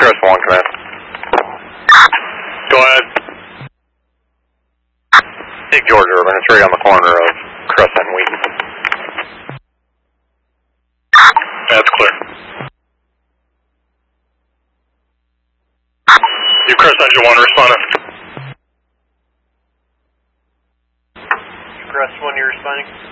Crest 1, command. Go ahead. Take George Urban, it's right on the corner of Crest and Wheaton. That's clear. You Crest Engine 1, responding. Crest 1, you're responding?